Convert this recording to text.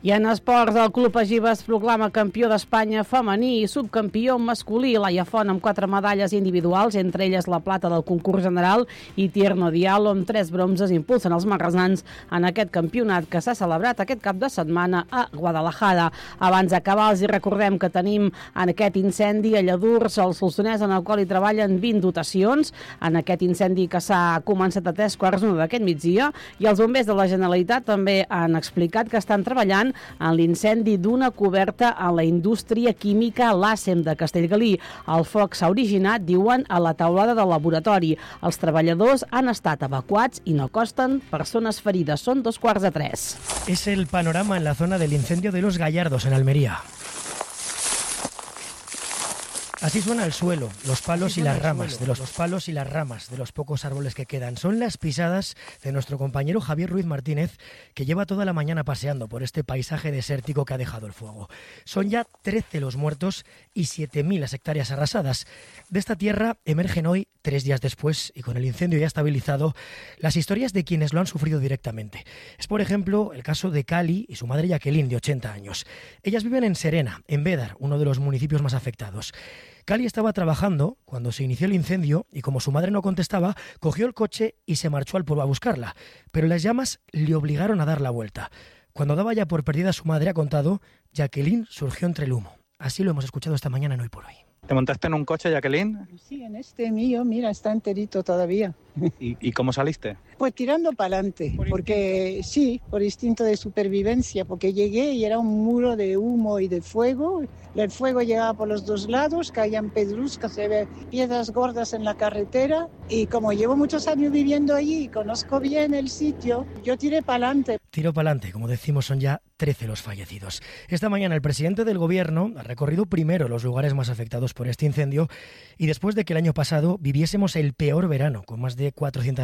I en esports, el Club Egiba es proclama campió d'Espanya femení i subcampió masculí. Laia Font amb 4 medalles individuals, entre elles la plata del concurs general, i Tierno Diallo amb 3 bronzes impulsen els marresans en aquest campionat que s'ha celebrat aquest cap de setmana a Guadalajara. Abans d'acabar, els recordem que tenim en aquest incendi a Lladurs, el Solsonès, en el qual hi treballen 20 dotacions. En aquest incendi que s'ha començat a 3:15 d'aquest migdia, i els bombers de la Generalitat també han explicat que estan treballant en l'incendi d'una coberta a la indústria química l'ASEM de Castellgalí. El foc s'ha originat, diuen, a la taulada del laboratori. Els treballadors han estat evacuats i no consten persones ferides. Són 2:15. Es el panorama en la zona del incendio de Los Gallardos, en Almería. Así suena el suelo, los palos y las ramas de los pocos árboles que quedan. Son las pisadas de nuestro compañero Javier Ruiz Martínez, que lleva toda la mañana paseando por este paisaje desértico que ha dejado el fuego. Son ya 13 los muertos y 7.000 las hectáreas arrasadas. De esta tierra emergen hoy, 3 días después, y con el incendio ya estabilizado, las historias de quienes lo han sufrido directamente. Es, por ejemplo, el caso de Cali y su madre Jacqueline, de 80 años. Ellas viven en Serena, en Bédar, uno de los municipios más afectados. Cali estaba trabajando cuando se inició el incendio y, como su madre no contestaba, cogió el coche y se marchó al pueblo a buscarla. Pero las llamas le obligaron a dar la vuelta. Cuando daba ya por perdida a su madre, ha contado, Jacqueline surgió entre el humo. Así lo hemos escuchado esta mañana en Hoy por Hoy. ¿Te montaste en un coche, Jacqueline? Sí, en este mío, mira, está enterito todavía. ¿Y cómo saliste? Pues tirando para adelante, porque sí, por instinto de supervivencia, porque llegué y era un muro de humo y de fuego. El fuego llegaba por los 2 lados, caían pedruscas, se ve piedras gordas en la carretera, y como llevo muchos años viviendo allí y conozco bien el sitio, yo tiré para adelante. Tiro para adelante, como decimos, son ya 13 los fallecidos. Esta mañana el presidente del gobierno ha recorrido primero los lugares más afectados por este incendio, y después de que el año pasado viviésemos el peor verano, con más de 400